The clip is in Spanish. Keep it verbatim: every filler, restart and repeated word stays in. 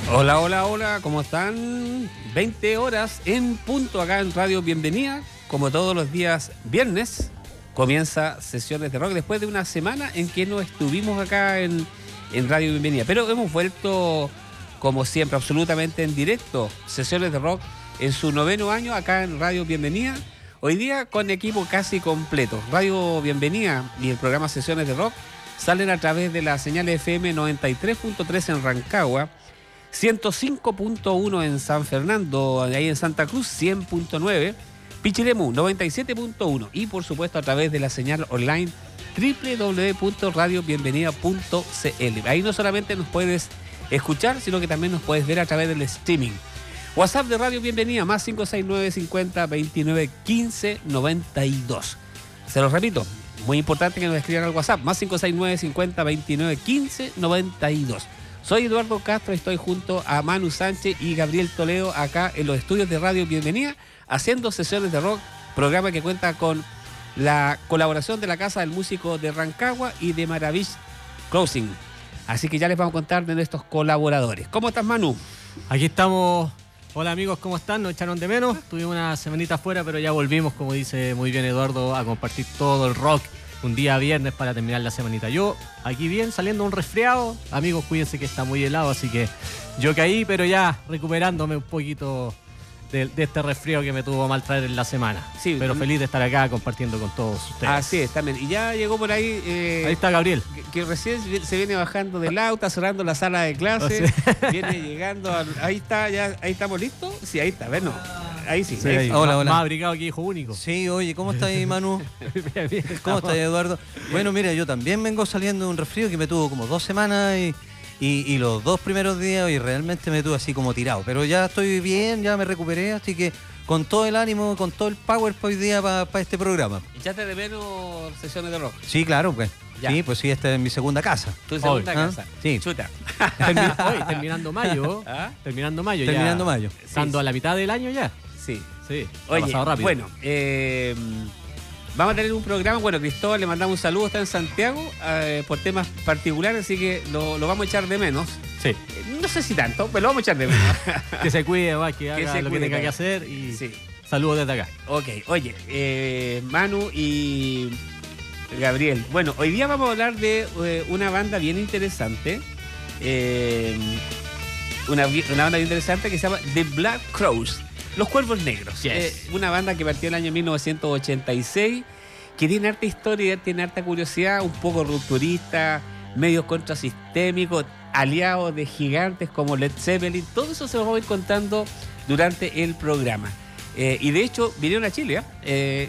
Hola, hola, hola, ¿cómo están? veinte horas en punto acá en Radio Bienvenida. Como todos los días viernes, comienza Sesiones de Rock después de una semana en que no estuvimos acá en, en Radio Bienvenida. Pero hemos vuelto, como siempre, absolutamente en directo. Sesiones de Rock en su noveno año acá en Radio Bienvenida. Hoy día con equipo casi completo. Radio Bienvenida y el programa Sesiones de Rock salen a través de la señal F M noventa y tres punto tres en Rancagua, ciento cinco punto uno en San Fernando, ahí en Santa Cruz, cien punto nueve, Pichilemu, noventa y siete punto uno y por supuesto a través de la señal online doble u doble u doble u punto radio bienvenida punto c l. Ahí no solamente nos puedes escuchar, sino que también nos puedes ver a través del streaming. WhatsApp de Radio Bienvenida, más cinco seis nueve cincuenta veintinueve quince noventa y dos. Se los repito, muy importante que nos escriban al WhatsApp, más cinco seis nueve cincuenta veintinueve quince noventa y dos. Soy Eduardo Castro y estoy junto a Manu Sánchez y Gabriel Toledo acá en los estudios de Radio Bienvenida haciendo Sesiones de Rock, programa que cuenta con la colaboración de la Casa del Músico de Rancagua y de Maravich Closing. Así que ya les vamos a contar de nuestros colaboradores. ¿Cómo estás, Manu? Aquí estamos. Hola amigos, ¿cómo están? Nos echaron de menos. Tuvimos una semanita afuera, pero ya volvimos, como dice muy bien Eduardo, a compartir todo el rock. Un día viernes para terminar la semanita. Yo aquí bien, saliendo un resfriado. Amigos, cuídense que está muy helado, así que yo caí, pero ya recuperándome un poquito de, de este resfriado que me tuvo mal traer en la semana. Sí, pero feliz de estar acá compartiendo con todos ustedes. Así es, también. Y ya llegó por ahí... Eh, ahí está Gabriel. Que, que recién se viene bajando del auto, cerrando la sala de clase. O sea. Viene llegando... A, ahí está, ya ahí estamos listos. Sí, ahí está, bueno. Ahí sí. sí ahí ahí. sí. Hola, hola. Más abrigado que hijo único. Sí, oye, ¿cómo estás ahí, Manu? bien, bien, ¿Cómo estás, Eduardo? Bueno, mira, yo también vengo saliendo de un resfrío que me tuvo como dos semanas y, y, y los dos primeros días y realmente me tuve así como tirado. Pero ya estoy bien, ya me recuperé, así que con todo el ánimo, con todo el power para hoy día para pa este programa. ¿Echaste de menos Sesiones de Rock? Sí, claro, pues. Ya. Sí, pues sí, esta es mi segunda casa. ¿Tu segunda Hoy, casa? ¿Ah? Sí. Chuta. Termin hoy, terminando mayo. ¿Ah? Terminando mayo ya. Terminando mayo. Estando sí, a la mitad del año ya. Sí. Sí, oye, ha pasado rápido. Bueno, eh, vamos a tener un programa. Bueno, Cristóbal, le mandamos un saludo, está en Santiago eh, por temas particulares, así que lo, lo vamos a echar de menos. Sí. Eh, no sé si tanto, pero lo vamos a echar de menos. Que se cuide, va, que haga que lo cuide, que tenga claro. que hacer y sí. Saludos desde acá. Ok, oye, eh, Manu y Gabriel. Bueno, hoy día vamos a hablar de eh, una banda bien interesante. Eh, una, una banda bien interesante que se llama The Black Crowes. Los Cuervos Negros, yes. eh, una banda que partió en el año mil novecientos ochenta y seis, que tiene harta historia, tiene harta curiosidad, un poco rupturista, medios contrasistémicos, aliados de gigantes como Led Zeppelin. Todo eso se lo vamos a ir contando durante el programa. Eh, y de hecho vinieron a Chile, ¿eh? Eh,